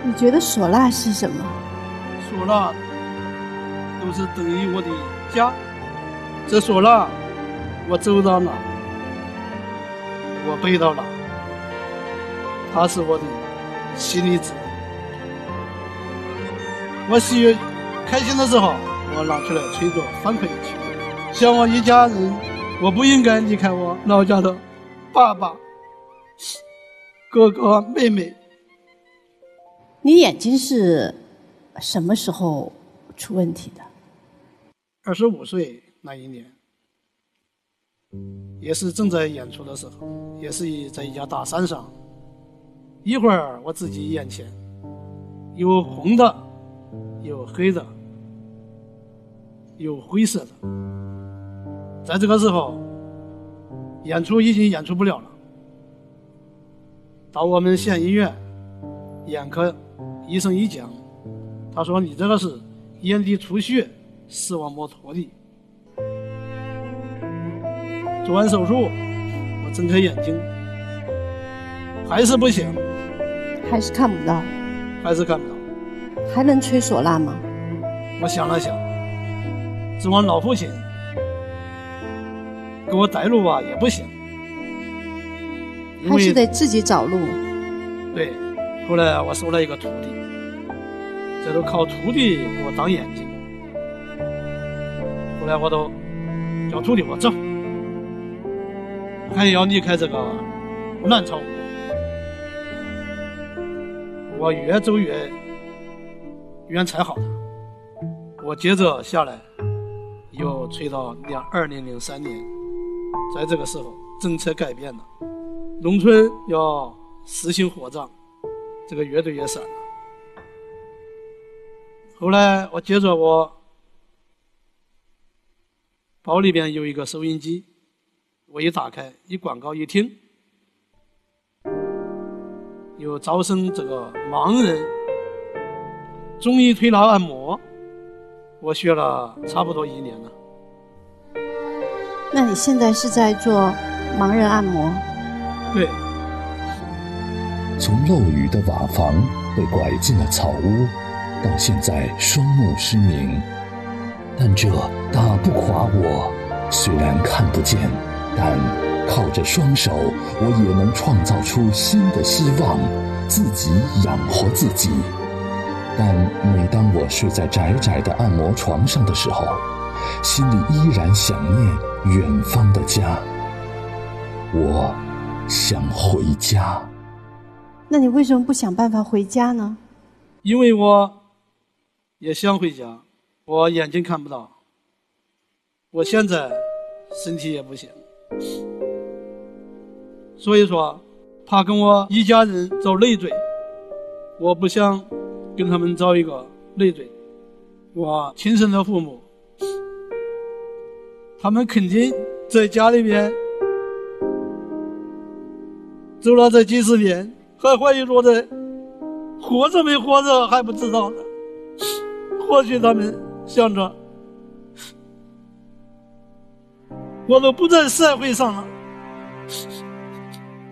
你觉得唢呐是什么？ 唢呐都是等于我的家，这唢呐我走到哪，我背到哪，它是我的心里子。我开心的时候，我拿出来吹着欢快的曲子，想我一家人，我不应该离开我老家的爸爸、哥哥、妹妹。 你眼睛是什么时候出问题的 ？25岁那一年，也是正在演出的时候，也是在一家大山上，一会儿我自己眼前有红的，有黑的，有灰色的。在这个时候，演出已经演出不了了。到我们县医院，眼科医生一讲，他说你这个是眼底出血，视网膜脱离。做完手术，我睁开眼睛，还是不行， 还是看不到， 还是看不到。 还能吹唢呐吗？ 我想了想，指望老父亲给我带路吧也不行， 还是得自己找路。 对，后来我收了一个徒弟，这都靠徒弟给我当眼睛。后来我都叫徒弟我走，还要离开这个南朝，我越走越远才好的。我接着下来又吹到2003年，在这个时候政策改变了，农村要实行火葬，这个乐队也散了。后来我接着我包里边有一个收音机，我一打开，一广告一听，有招生这个盲人中医推拿按摩，我学了差不多1年了。 那你现在是在做盲人按摩？ 对。 从漏雨的瓦房被拐进了草屋，到现在双目失明，但这打不垮我。虽然看不见，但靠着双手，我也能创造出新的希望，自己养活自己。但每当我睡在窄窄的按摩床上的时候，心里依然想念远方的家。我想回家。 那你为什么不想办法回家呢？ 因为我也想回家，我眼睛看不到，我现在身体也不行，所以说怕跟我一家人遭累赘，我不想跟他们遭一个累赘。我亲生的父母，他们肯定在家里边走了这几十年，还怀疑我在活着没活着还不知道呢。或许他们想着我都不在社会上了，